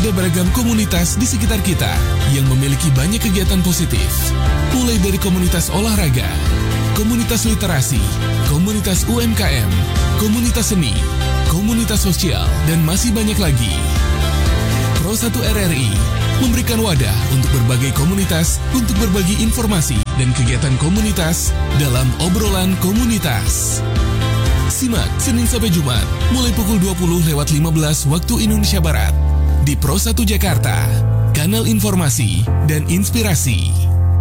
ada beragam komunitas di sekitar kita yang memiliki banyak kegiatan positif. Mulai dari komunitas olahraga, komunitas literasi, komunitas UMKM, komunitas seni, komunitas sosial, dan masih banyak lagi. Pro 1 RRI memberikan wadah untuk berbagai komunitas untuk berbagi informasi dan kegiatan komunitas dalam obrolan komunitas. Simak Senin sampai Jumat mulai pukul 20.15 waktu Indonesia Barat di Pro 1 Jakarta, kanal informasi dan inspirasi.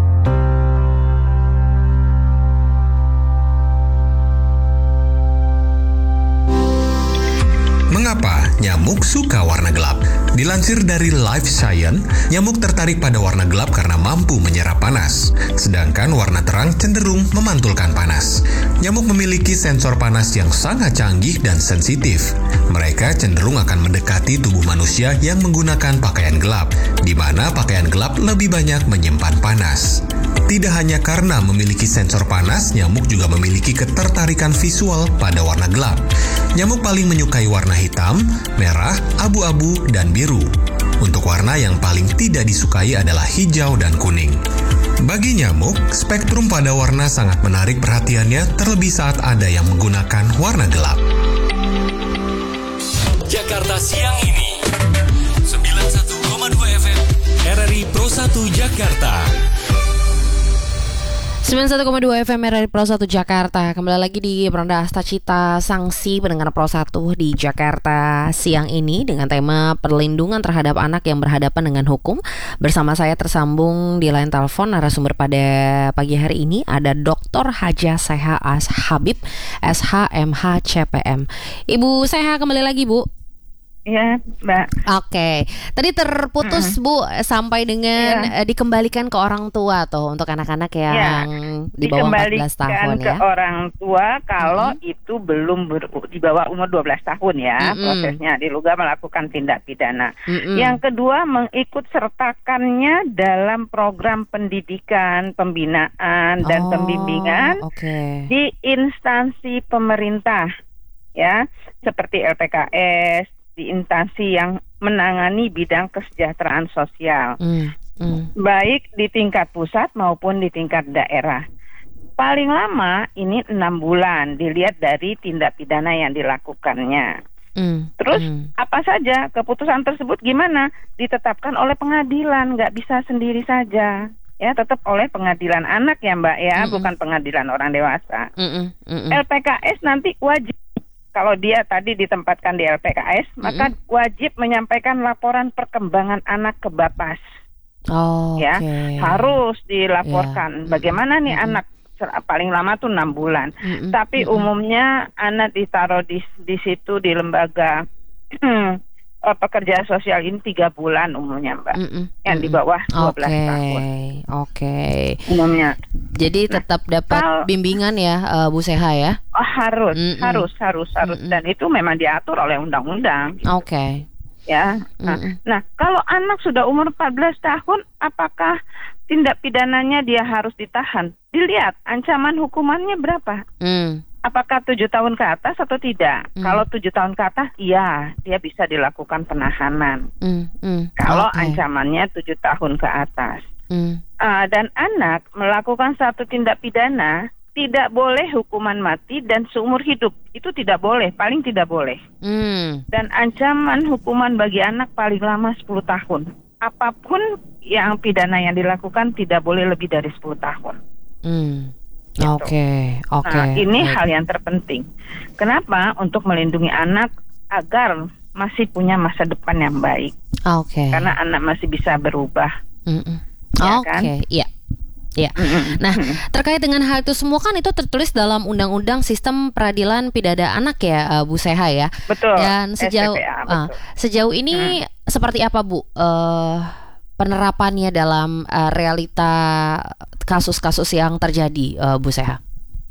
Mengapa nyamuk suka warna gelap? Dilansir dari Life Science, nyamuk tertarik pada warna gelap karena mampu menyerap panas, sedangkan warna terang cenderung memantulkan panas. Nyamuk memiliki sensor panas yang sangat canggih dan sensitif. Mereka cenderung akan mendekati tubuh manusia yang menggunakan pakaian gelap, di mana pakaian gelap lebih banyak menyimpan panas. Tidak hanya karena memiliki sensor panas, nyamuk juga memiliki ketertarikan visual pada warna gelap. Nyamuk paling menyukai warna hitam, merah, abu-abu, dan biru. Untuk warna yang paling tidak disukai adalah hijau dan kuning. Bagi nyamuk, spektrum pada warna sangat menarik perhatiannya, terlebih saat ada yang menggunakan warna gelap. Jakarta siang ini 91,2 FM RRI Pro 1 Jakarta. 91,2 FM RRI Pro 1 Jakarta. Kembali lagi di Peronda Astacita Sangsi pendengar Pro 1 di Jakarta siang ini dengan tema perlindungan terhadap anak yang berhadapan dengan hukum. Bersama saya tersambung di line telepon narasumber pada pagi hari ini ada Dr. Hajah Seha Habib, SHMH CPM. Ibu Seha kembali lagi, Bu. Ya, Mbak. Oke. Tadi terputus Bu sampai dengan dikembalikan ke orang tua tuh untuk anak-anak yang di bawah 14 tahun ke orang tua kalau itu belum di bawah umur 12 tahun ya. Prosesnya diduga melakukan tindak pidana. Yang kedua, mengikut sertakannya dalam program pendidikan, pembinaan dan pembimbingan di instansi pemerintah ya, seperti LPKS, di instansi yang menangani bidang kesejahteraan sosial, baik di tingkat pusat maupun di tingkat daerah. Paling lama ini 6 bulan dilihat dari tindak pidana yang dilakukannya. Terus apa saja keputusan tersebut gimana? Ditetapkan oleh pengadilan, nggak bisa sendiri saja. Ya, tetap oleh pengadilan anak ya Mbak ya, bukan pengadilan orang dewasa. LPKS nanti wajib, kalau dia tadi ditempatkan di LPKS, maka wajib menyampaikan laporan perkembangan anak ke Bapas. Ya, harus dilaporkan. Bagaimana nih anak, paling lama tuh 6 bulan. Tapi umumnya anak ditaruh di situ di lembaga pekerja sosial ini 3 bulan umumnya Mbak, yang di bawah 12 tahun. Umumnya. Jadi tetap dapat bimbingan ya Bu Seha ya? Harus. Dan itu memang diatur oleh undang-undang. Ya. Nah, kalau anak sudah umur 14 tahun, apakah tindak pidananya dia harus ditahan? Dilihat ancaman hukumannya berapa. Apakah 7 tahun ke atas atau tidak? Kalau 7 tahun ke atas, iya, dia bisa dilakukan penahanan. Kalau ancamannya 7 tahun ke atas. Dan anak melakukan satu tindak pidana, tidak boleh hukuman mati dan seumur hidup. Itu tidak boleh, paling tidak boleh. Dan ancaman hukuman bagi anak paling lama 10 tahun. Apapun yang pidana yang dilakukan tidak boleh lebih dari 10 tahun. Nah, ini hal yang terpenting. Kenapa? Untuk melindungi anak agar masih punya masa depan yang baik. Karena anak masih bisa berubah. Iya. Nah, terkait dengan hal itu semua kan itu tertulis dalam Undang-Undang Sistem Peradilan Pidana Anak ya, Bu Seha ya. Betul. Dan sejauh ini seperti apa Bu penerapannya dalam realita kasus-kasus yang terjadi, Bu Seha?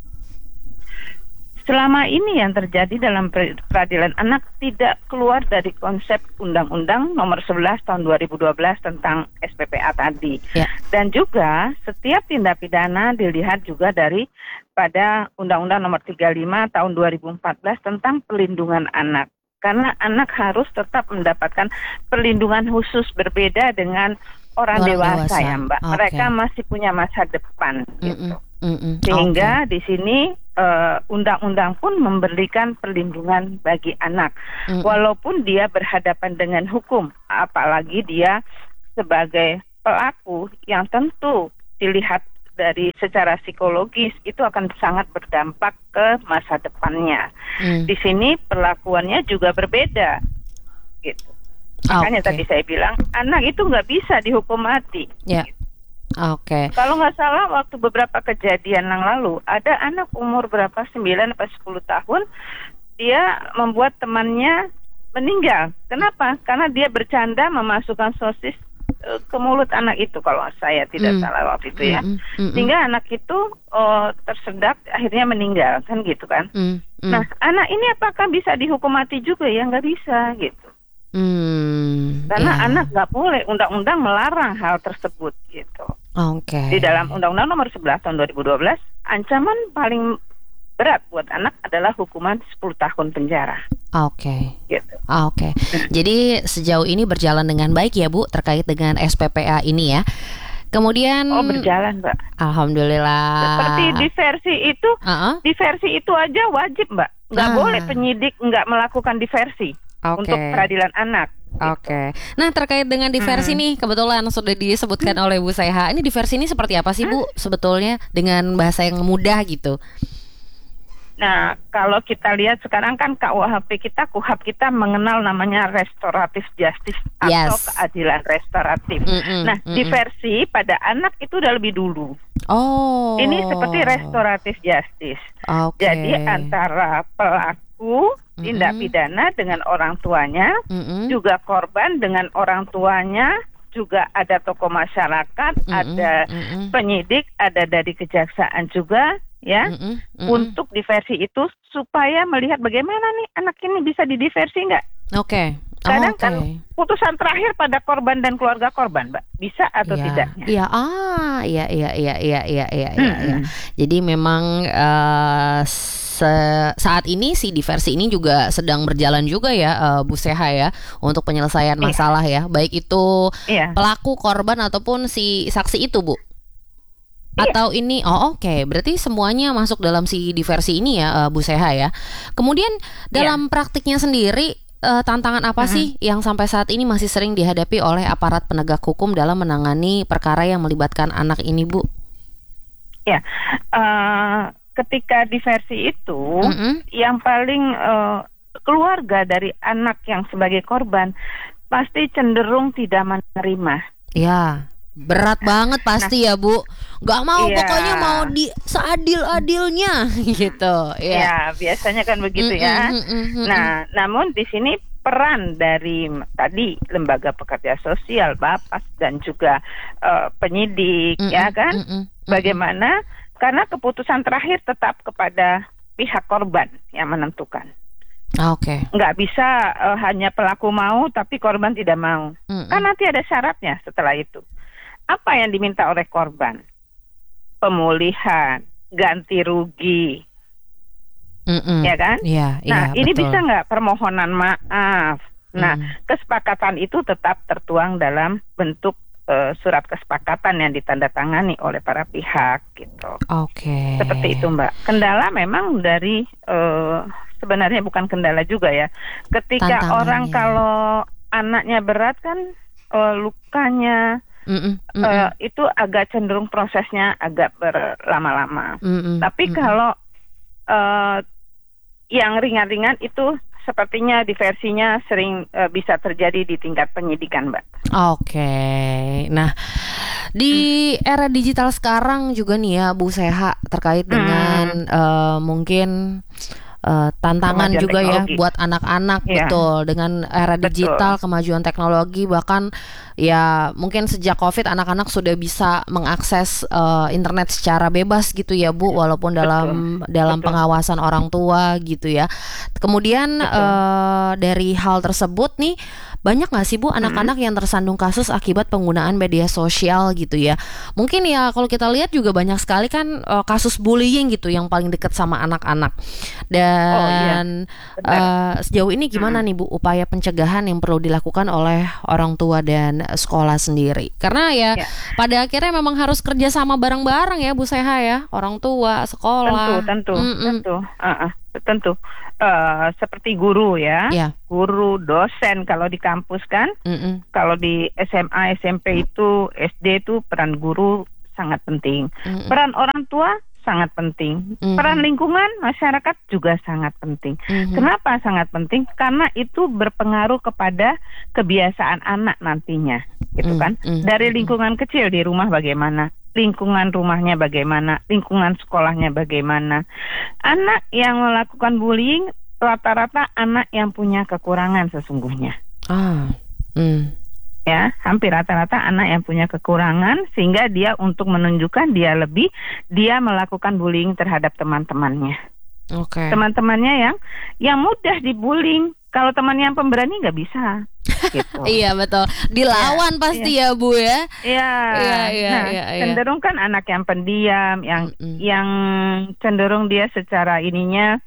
Selama ini yang terjadi dalam peradilan anak tidak keluar dari konsep Undang-Undang Nomor 11 Tahun 2012 tentang SPPA tadi. Dan juga setiap tindak pidana dilihat juga dari pada Undang-Undang Nomor 35 Tahun 2014 tentang Perlindungan Anak. karena anak harus tetap mendapatkan perlindungan khusus berbeda dengan orang dewasa ya Mbak. Okay. Mereka masih punya masa depan gitu. Sehingga di sini undang-undang pun memberikan perlindungan bagi anak, walaupun dia berhadapan dengan hukum, apalagi dia sebagai pelaku yang tentu dilihat dari secara psikologis itu akan sangat berdampak ke masa depannya. Di sini perlakuannya juga berbeda, gitu. Makanya tadi saya bilang anak itu nggak bisa dihukum mati. Yeah. Oke. Kalau nggak salah waktu beberapa kejadian yang lalu ada anak umur berapa 9 atau 10 tahun dia membuat temannya meninggal. Kenapa? Karena dia bercanda memasukkan sosis ke mulut anak itu kalau saya tidak salah waktu itu ya. Sehingga anak itu tersedak akhirnya meninggal kan gitu kan. Nah anak ini apakah bisa dihukum mati juga ya? Nggak bisa gitu. Karena anak nggak boleh, undang-undang melarang hal tersebut gitu. Di dalam Undang-Undang Nomor 11 tahun 2012 ancaman paling berat buat anak adalah hukuman 10 tahun penjara. Gitu. Jadi sejauh ini berjalan dengan baik ya Bu terkait dengan SPPA ini ya. Kemudian berjalan Mbak. Alhamdulillah. Seperti di versi itu aja wajib Mbak. Nggak boleh penyidik nggak melakukan diversi untuk peradilan anak. Nah terkait dengan diversi nih kebetulan sudah disebutkan oleh Bu Seha. Ini diversi ini seperti apa sih Bu sebetulnya dengan bahasa yang mudah gitu? Nah, kalau kita lihat sekarang kan KUHP kita mengenal namanya restoratif justice atau keadilan restoratif. Nah, diversi pada anak itu udah lebih dulu. Ini seperti restoratif justice. Jadi antara pelaku tindak pidana dengan orang tuanya, juga korban dengan orang tuanya, juga ada tokoh masyarakat, ada penyidik, ada dari kejaksaan juga. Ya, untuk diversi itu supaya melihat bagaimana nih anak ini bisa didiversi nggak? Kadang kan putusan terakhir pada korban dan keluarga korban, Mbak, bisa atau tidaknya? Iya. Jadi memang saat ini si diversi ini juga sedang berjalan juga ya Bu Seha ya untuk penyelesaian masalah ya, baik itu pelaku, korban ataupun si saksi itu Bu. Atau ini berarti semuanya masuk dalam si diversi ini ya Bu Seha ya. Kemudian dalam praktiknya sendiri tantangan apa sih yang sampai saat ini masih sering dihadapi oleh aparat penegak hukum dalam menangani perkara yang melibatkan anak ini Bu? Ya, ketika diversi itu yang paling keluarga dari anak yang sebagai korban pasti cenderung tidak menerima. Ya. Berat banget pasti ya Bu. Gak mau pokoknya mau seadil-adilnya gitu. Ya biasanya kan begitu ya. Nah namun di sini peran dari tadi lembaga pekerja sosial, Bapas dan juga penyidik ya kan. Bagaimana? Karena keputusan terakhir tetap kepada pihak korban yang menentukan. Nggak bisa hanya pelaku mau tapi korban tidak mau. Kan nanti ada syaratnya setelah itu. Apa yang diminta oleh korban? Pemulihan, ganti rugi, ya kan? Nah, ini betul. Bisa nggak permohonan maaf? Nah, kesepakatan itu tetap tertuang dalam bentuk surat kesepakatan yang ditandatangani oleh para pihak, gitu. Seperti itu, Mbak. Kendala memang dari sebenarnya bukan kendala juga ya. Ketika orang kalau anaknya berat kan lukanya itu agak cenderung prosesnya agak berlama-lama. Tapi kalau yang ringan-ringan itu sepertinya diversinya sering bisa terjadi di tingkat penyidikan, Mbak. Nah, di era digital sekarang juga nih ya Bu Seha terkait dengan mungkin tantangan kemajuan juga teknologi. Ya buat anak-anak betul dengan era digital, kemajuan teknologi, bahkan ya mungkin sejak Covid anak-anak sudah bisa mengakses internet secara bebas gitu ya Bu, walaupun dalam pengawasan orang tua gitu ya. Kemudian dari hal tersebut nih banyak nggak sih Bu anak-anak yang tersandung kasus akibat penggunaan media sosial gitu ya? Mungkin ya kalau kita lihat juga banyak sekali kan kasus bullying gitu yang paling dekat sama anak-anak. Dan sejauh ini gimana nih Bu upaya pencegahan yang perlu dilakukan oleh orang tua dan sekolah sendiri? Karena ya pada akhirnya memang harus kerja sama bareng-bareng ya Bu Seha ya, orang tua, sekolah. Tentu. Seperti guru ya, guru, dosen kalau di kampus kan, kalau di SMA, SMP itu, SD itu peran guru sangat penting, peran orang tua sangat penting, peran lingkungan masyarakat juga sangat penting. Kenapa sangat penting? Karena itu berpengaruh kepada kebiasaan anak nantinya, gitu kan? Dari lingkungan kecil di rumah bagaimana? Lingkungan rumahnya bagaimana, lingkungan sekolahnya bagaimana. Anak yang melakukan bullying rata-rata anak yang punya kekurangan sesungguhnya. Ya, hampir rata-rata anak yang punya kekurangan sehingga dia untuk menunjukkan dia melakukan bullying terhadap teman-temannya. Teman-temannya yang mudah dibullying. Kalau teman yang pemberani nggak bisa. Gitu. Iya betul, dilawan pasti ya Bu ya. Cenderung kan anak yang pendiam, yang cenderung dia secara ininya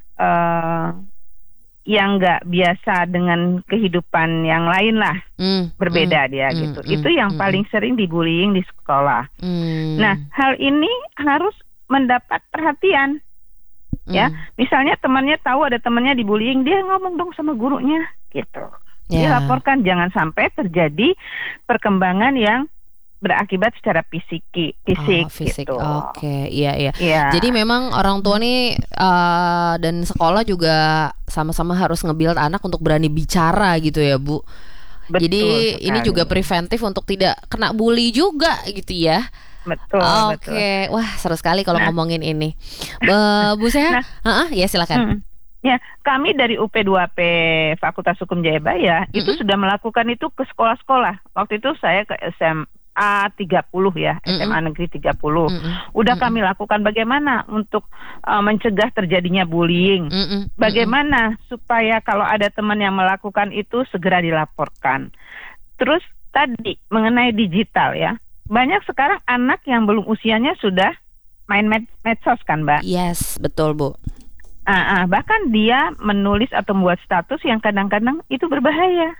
yang nggak biasa dengan kehidupan yang lain lah, berbeda dia gitu. Itu yang paling sering dibullying di sekolah. Nah, hal ini harus mendapat perhatian. Ya, misalnya temannya tahu ada temannya dibullying, dia ngomong dong sama gurunya gitu. Dilaporkan, jangan sampai terjadi perkembangan yang berakibat secara fisik gitu. Iya. Jadi memang orang tua nih dan sekolah juga sama-sama harus nge-build anak untuk berani bicara gitu ya Bu. Betul Jadi sekali. ini juga preventif untuk tidak kena bully juga gitu ya. Betul. Wah seru sekali kalau ngomongin ini. Bu Seha, ya silakan. Ya, kami dari UP2P Fakultas Hukum Jayabaya itu sudah melakukan itu ke sekolah-sekolah. Waktu itu saya ke SMA 30 ya, SMA Negeri 30. Udah kami lakukan bagaimana untuk mencegah terjadinya bullying. Bagaimana supaya kalau ada teman yang melakukan itu segera dilaporkan. Terus tadi mengenai digital ya. Banyak sekarang anak yang belum usianya sudah main medsos kan Mbak? Yes, betul Bu. Bahkan dia menulis atau membuat status yang kadang-kadang itu berbahaya.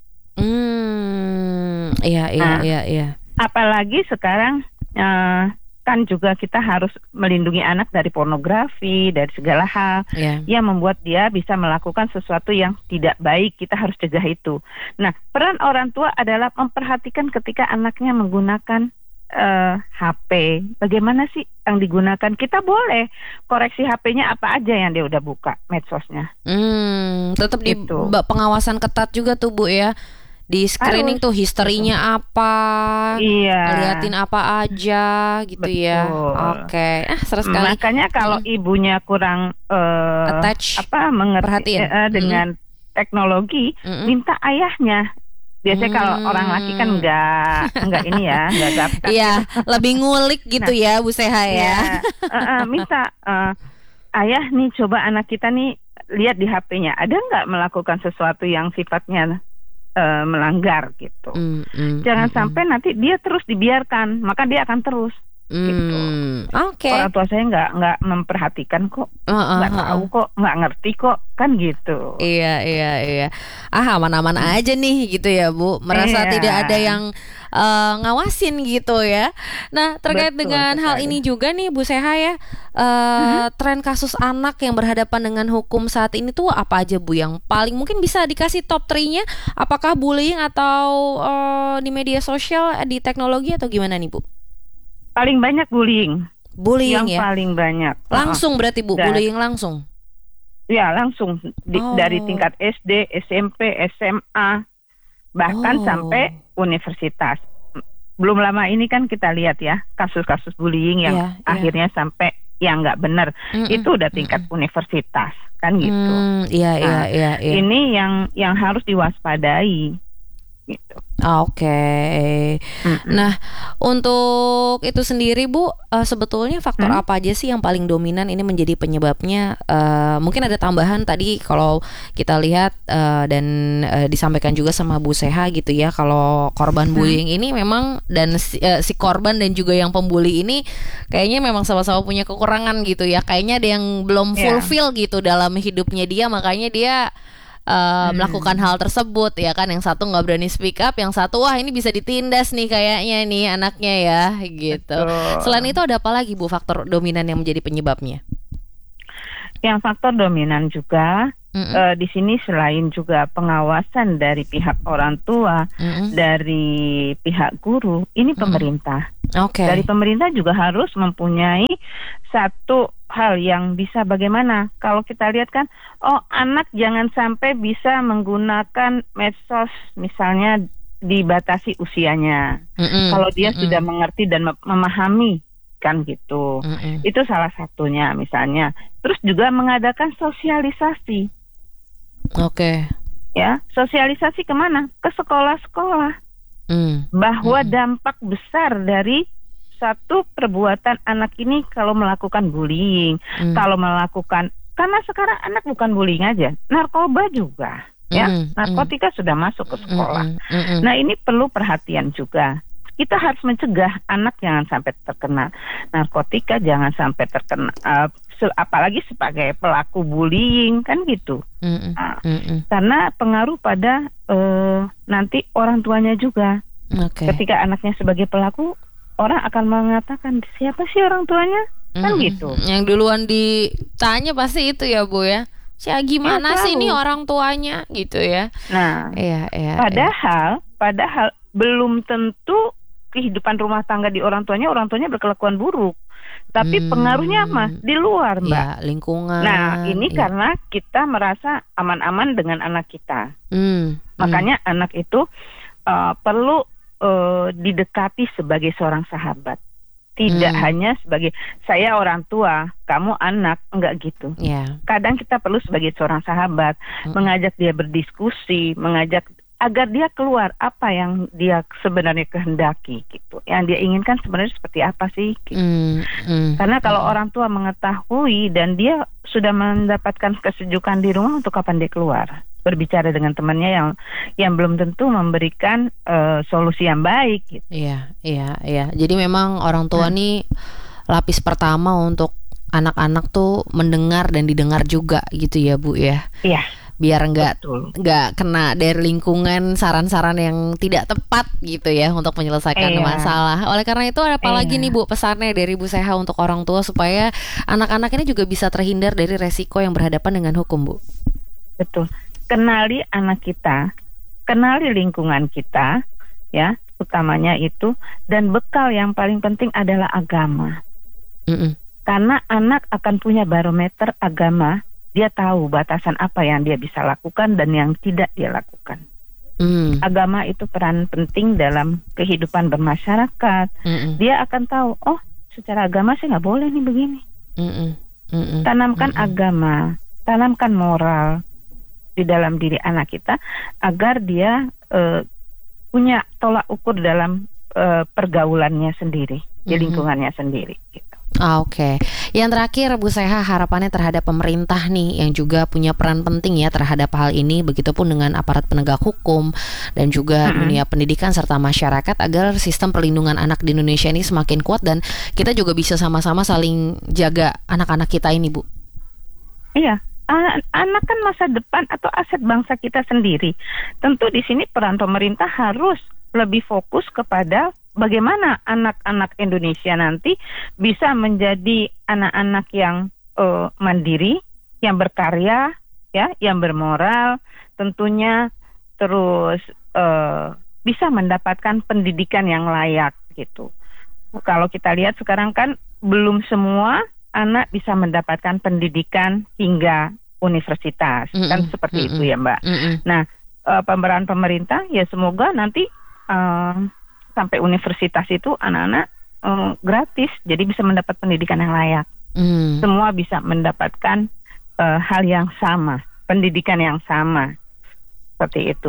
Iya. Apalagi sekarang kan juga kita harus melindungi anak dari pornografi, dari segala hal yang membuat dia bisa melakukan sesuatu yang tidak baik. Kita harus cegah itu. Nah, peran orang tua adalah memperhatikan ketika anaknya menggunakan HP. Bagaimana sih yang digunakan? Kita boleh koreksi HP-nya apa aja yang dia udah buka medsosnya. Tetap di pengawasan ketat juga tuh Bu ya. Di screening tuh historinya apa, liatin apa aja gitu. Betul. Ya. Oke. Seru sekali. Makanya kalau ibunya kurang mengerti dengan teknologi, minta ayahnya. Biasanya kalau orang laki kan enggak ini ya, enggak gaptek. Iya, lebih ngulik gitu ya Bu Seha ya. Minta ayah nih coba anak kita nih lihat di HP-nya, ada enggak melakukan sesuatu yang sifatnya melanggar gitu. Jangan sampai nanti dia terus dibiarkan, maka dia akan terus. Gitu. Orang tua saya nggak memperhatikan kok, nggak tahu kok, nggak ngerti kok, kan gitu. Iya. Aman-aman aja nih gitu ya Bu. Merasa tidak ada yang ngawasin gitu ya. Nah terkait dengan hal ini juga nih Bu Seha ya, tren kasus anak yang berhadapan dengan hukum saat ini tuh apa aja Bu yang paling mungkin bisa dikasih top 3-nya? Apakah bullying atau di media sosial, di teknologi atau gimana nih Bu? Paling banyak bullying yang ya? Paling banyak. Langsung berarti Bu, bullying langsung? Ya langsung dari tingkat SD, SMP, SMA, bahkan sampai universitas. Belum lama ini kan kita lihat ya kasus-kasus bullying yang akhirnya sampai yang nggak benar. Itu udah tingkat universitas kan gitu. Iya. Ini yang harus diwaspadai. Gitu. Oke. Nah, untuk itu sendiri Bu, sebetulnya faktor apa aja sih yang paling dominan ini menjadi penyebabnya? Mungkin ada tambahan tadi kalau kita lihat dan disampaikan juga sama Bu Seha gitu ya, kalau korban bullying ini memang dan si korban dan juga yang pembuli ini kayaknya memang sama-sama punya kekurangan gitu ya. Kayaknya ada yang belum fulfill gitu dalam hidupnya dia, makanya dia melakukan hal tersebut ya kan. Yang satu nggak berani speak up, yang satu wah ini bisa ditindas nih kayaknya nih anaknya ya gitu. Betul. Selain itu ada apa lagi Bu faktor dominan yang menjadi penyebabnya? Yang faktor dominan juga di sini selain juga pengawasan dari pihak orang tua, dari pihak guru, ini pemerintah. Dari pemerintah juga harus mempunyai satu hal yang bisa bagaimana. Kalau kita lihat kan, anak jangan sampai bisa menggunakan medsos, misalnya dibatasi usianya. Kalau dia sudah mengerti dan memahami, kan gitu. Itu salah satunya misalnya. Terus juga mengadakan sosialisasi. Ya, sosialisasi kemana? Ke sekolah-sekolah. Bahwa dampak besar dari satu perbuatan anak ini kalau melakukan bullying, kalau melakukan, karena sekarang anak bukan bullying aja, narkoba juga, ya, narkotika sudah masuk ke sekolah. Nah ini perlu perhatian juga. Kita harus mencegah anak jangan sampai terkena narkotika, jangan sampai terkena, apalagi sebagai pelaku bullying kan gitu. Karena pengaruh pada nanti orang tuanya juga. Ketika anaknya sebagai pelaku, orang akan mengatakan siapa sih orang tuanya, kan gitu. Yang duluan ditanya pasti itu ya Bu ya. Gimana sih ini orang tuanya gitu ya. Nah, padahal belum tentu kehidupan rumah tangga di orang tuanya berkelakuan buruk. Tapi pengaruhnya apa? Di luar, Mbak. Ya, lingkungan. Nah, ini karena kita merasa aman-aman dengan anak kita. Makanya anak itu perlu didekati sebagai seorang sahabat. Tidak hanya sebagai saya orang tua, kamu anak, enggak gitu. Kadang kita perlu sebagai seorang sahabat, mengajak dia berdiskusi, mengajak agar dia keluar apa yang dia sebenarnya kehendaki gitu. Yang dia inginkan sebenarnya seperti apa sih gitu. Karena kalau orang tua mengetahui dan dia sudah mendapatkan kesejukan di rumah, untuk kapan dia keluar berbicara dengan temannya yang belum tentu memberikan solusi yang baik gitu. Iya. Jadi memang orang tua nih lapis pertama untuk anak-anak tuh mendengar dan didengar juga gitu ya Bu ya. Iya. Biar nggak kena dari lingkungan saran-saran yang tidak tepat gitu ya untuk menyelesaikan masalah. Oleh karena itu ada apa lagi nih Bu pesannya dari Bu Seha untuk orang tua supaya anak-anak ini juga bisa terhindar dari resiko yang berhadapan dengan hukum Bu? Betul. Kenali anak kita, kenali lingkungan kita, ya utamanya itu, dan bekal yang paling penting adalah agama. Karena anak akan punya barometer agama. Dia tahu batasan apa yang dia bisa lakukan dan yang tidak dia lakukan. Agama itu peran penting dalam kehidupan bermasyarakat. Dia akan tahu, secara agama saya nggak boleh nih begini. Tanamkan agama, tanamkan moral di dalam diri anak kita agar dia punya tolak ukur dalam pergaulannya sendiri, di lingkungannya sendiri. Gitu. Oke. Yang terakhir Bu Seha, harapannya terhadap pemerintah nih yang juga punya peran penting ya terhadap hal ini, begitupun dengan aparat penegak hukum dan juga dunia pendidikan serta masyarakat agar sistem perlindungan anak di Indonesia ini semakin kuat dan kita juga bisa sama-sama saling jaga anak-anak kita ini Bu. Iya. Anak kan masa depan atau aset bangsa kita sendiri. Tentu di sini peran pemerintah harus lebih fokus kepada bagaimana anak-anak Indonesia nanti bisa menjadi anak-anak yang mandiri, yang berkarya, ya, yang bermoral, tentunya terus bisa mendapatkan pendidikan yang layak gitu. Kalau kita lihat sekarang kan belum semua anak bisa mendapatkan pendidikan hingga universitas, kan seperti itu ya Mbak. Nah, pemeran pemerintah ya semoga nanti sampai universitas itu anak-anak gratis, jadi bisa mendapat pendidikan yang layak. Semua bisa mendapatkan hal yang sama, pendidikan yang sama, seperti itu Mbak.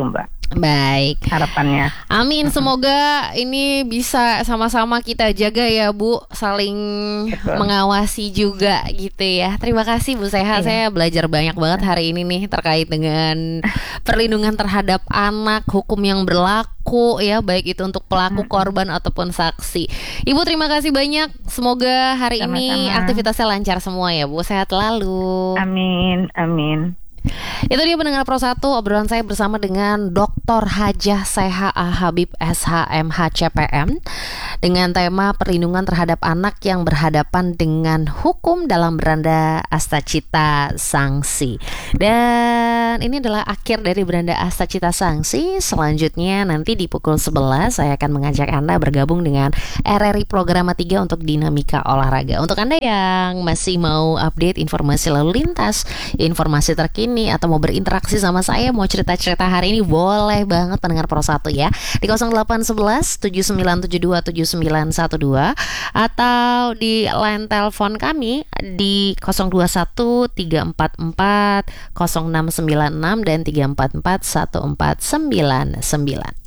Baik, harapannya. Amin, semoga ini bisa sama-sama kita jaga ya Bu, saling mengawasi juga gitu ya. Terima kasih Bu Seha, saya belajar banyak banget hari ini nih terkait dengan perlindungan terhadap anak, hukum yang berlaku ya, baik itu untuk pelaku, korban ataupun saksi. Ibu terima kasih banyak, semoga hari ini aktivitasnya lancar semua ya Bu, sehat selalu. Amin, amin. Itu dia pendengar Pro 1, obrolan saya bersama dengan Dr. Hajah Seha Habib SHMH CPM dengan tema perlindungan terhadap anak yang berhadapan dengan hukum dalam Beranda Astacita Sanksi. Dan ini adalah akhir dari Beranda Astacita Sanksi. Selanjutnya nanti di pukul 11 saya akan mengajak Anda bergabung dengan RRI Program 3 untuk Dinamika Olahraga. Untuk Anda yang masih mau update informasi lalu lintas, informasi terkini, atau mau berinteraksi sama saya, mau cerita-cerita hari ini, boleh banget pendengar Pro 1 ya, di 0811 7972 7912 atau di line telepon kami di 021 344 0696 dan 344 1499.